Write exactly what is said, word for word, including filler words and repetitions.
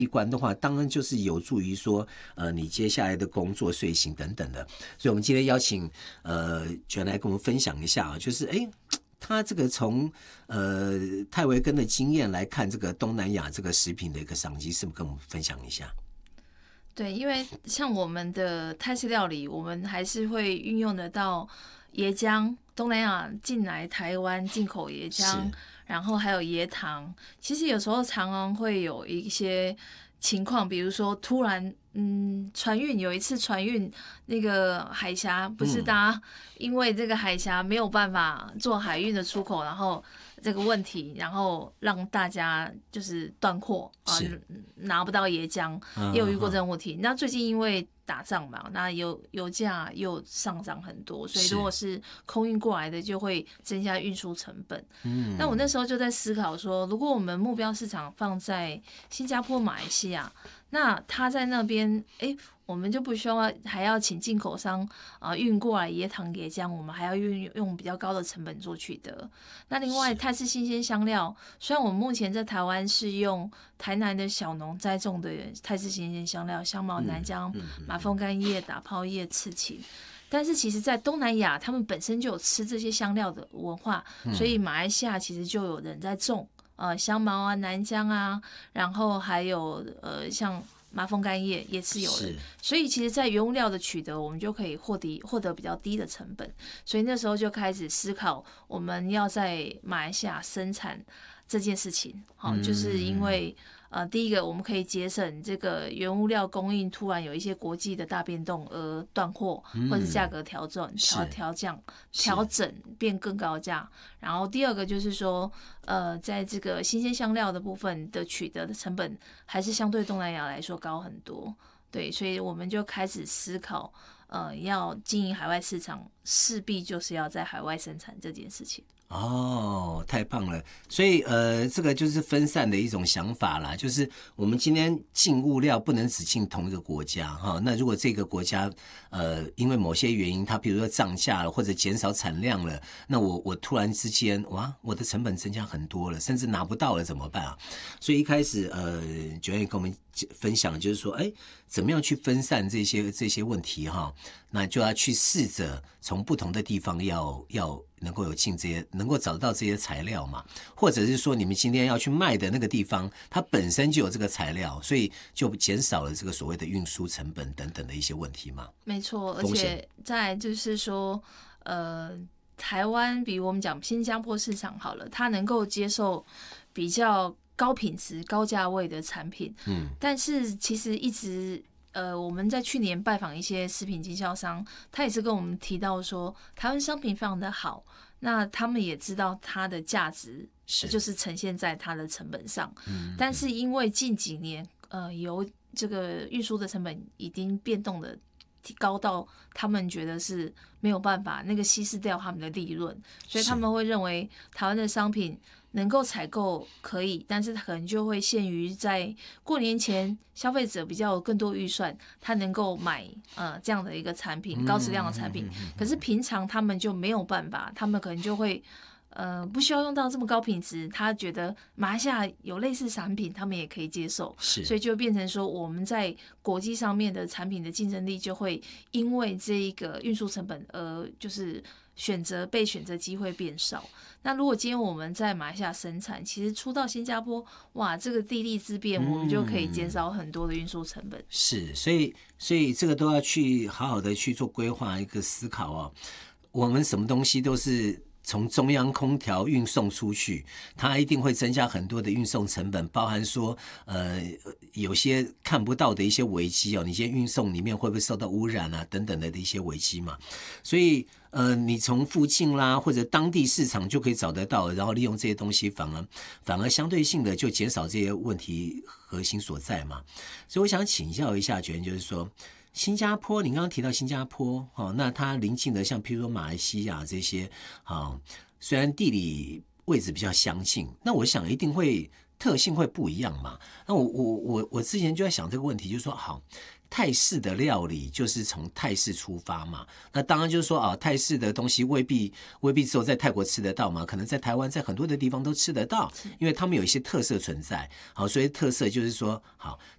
一关的话，当然就是有助于说，呃，你接下来的工作、睡醒等等的。所以，我们今天邀请呃卷来跟我们分享一下啊，就是哎，他这个从呃泰维根的经验来看，这个东南亚这个食品的一个商机，是不是跟我们分享一下？ 对，因为像我们的泰式料理，我们还是会运用得到椰浆，东南亚进来台湾进口椰浆，然后还有椰糖。其实有时候常常会有一些情况，比如说突然嗯船运，有一次船运那个海峡，不是大家因为这个海峡没有办法做海运的出口，然后这个问题，然后让大家就是断货啊，拿不到椰浆，也有遇过这种问题。那最近因为打仗嘛，那油油价又上涨很多，所以如果是空运过来的，就会增加运输成本。嗯，那我那时候就在思考说，如果我们目标市场放在新加坡、马来西亚，那他在那边，哎，我们就不需要还要请进口商啊运过来椰糖椰浆，我们还要运用比较高的成本做取得。那另外泰式新鲜香料，虽然我们目前在台湾是用台南的小农栽种的泰式新鲜香料，香茅、南姜、马蜂干叶、打泡叶、刺芹。但是其实，在东南亚，他们本身就有吃这些香料的文化，所以马来西亚其实就有人在种，呃，香茅啊、南姜啊，然后还有呃像麻风干叶也是有的，所以其实，在原物料的取得，我们就可以获得获得比较低的成本，所以那时候就开始思考，我们要在马来西亚生产这件事情，好，就是因为。呃，第一个我们可以节省这个原物料供应突然有一些国际的大变动而断货，或者是价格调整、调调降、调整变更高价。然后第二个就是说，呃，在这个新鲜香料的部分的取得的成本还是相对东南亚来说高很多。对，所以我们就开始思考，呃，要经营海外市场，势必就是要在海外生产这件事情。 哦，太棒了！所以呃，这个就是分散的一种想法啦，就是我们今天进物料不能只进同一个国家哈。那如果这个国家呃因为某些原因，它比如说涨价了或者减少产量了，那我我突然之间哇，我的成本增加很多了，甚至拿不到了怎么办啊？所以一开始呃，九月跟我们分享就是说，哎，怎么样去分散这些这些问题哈？那就要去试着从不同的地方要要能够有进这些，能够找到这些材料嘛，或者是说你们今天要去卖的那个地方，它本身就有这个材料，所以就减少了这个所谓的运输成本等等的一些问题嘛。 没错，而且再就是说，呃，台湾比我们讲新加坡市场好了，它能够接受比较高品质、高价位的产品，嗯，但是其实一直。呃，我们在去年拜访一些食品经销商，他也是跟我们提到说，台湾商品非常的好，那他们也知道它的价值就是呈现在它的成本上，嗯，但是因为近几年，呃，由这个运输的成本已经变动的高到他们觉得是没有办法那个稀释掉他们的利润，所以他们会认为台湾的商品能够采购可以，但是可能就会限于在过年前消费者比较有更多预算，他能够买呃这样的一个产品，高质量的产品。可是平常他们就没有办法，他们可能就会呃不需要用到这么高品质，他觉得马来西亚有类似产品，他们也可以接受，所以就变成说我们在国际上面的产品的竞争力就会因为这一个运输成本而就是选择被选择机会变少。那如果今天我们在马来西亚生产，其实出到新加坡，哇，这个地利之便，我们就可以减少很多的运输成本。嗯、 是，所以所以这个都要去好好的去做规划一个思考哦。我们什么东西都是从中央空调运送出去，它一定会增加很多的运送成本，包含说呃有些看不到的一些危机哦，你今天运送里面会不会受到污染啊等等的一些危机嘛，所以呃你从附近啦或者当地市场就可以找得到，然后利用这些东西反而反而相对性的就减少这些问题核心所在嘛。所以我想请教一下觉得就是说新加坡，你刚刚提到新加坡，哦，那它邻近的像譬如说马来西亚这些，哦，虽然地理位置比较相近，那我想一定会特性会不一样嘛。那我我我我之前就在想这个问题，就是说，好，泰式的料理就是从泰式出发嘛，那当然就是说啊，泰式的东西未必未必只有在泰国吃得到嘛，可能在台湾在很多的地方都吃得到，因为他们有一些特色存在。好，所以特色就是说，好，